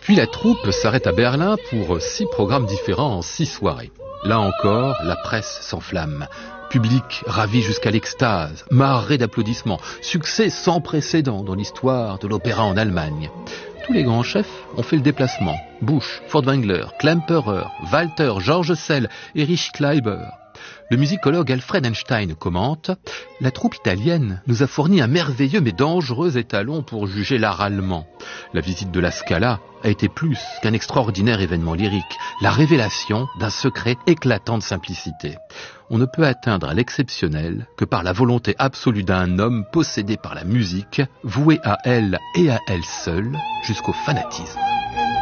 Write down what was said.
Puis la troupe s'arrête à Berlin pour 6 programmes différents en 6 soirées. Là encore, la presse s'enflamme. Public ravi jusqu'à l'extase, marée d'applaudissements, succès sans précédent dans l'histoire de l'opéra en Allemagne. Tous les grands chefs ont fait le déplacement. Busch, Furtwängler, Klemperer, Walter, George Sell, Erich Kleiber. Le musicologue Alfred Einstein commente « La troupe italienne nous a fourni un merveilleux mais dangereux étalon pour juger l'art allemand. La visite de la Scala a été plus qu'un extraordinaire événement lyrique, la révélation d'un secret éclatant de simplicité. On ne peut atteindre l'exceptionnel que par la volonté absolue d'un homme possédé par la musique, voué à elle et à elle seule jusqu'au fanatisme. »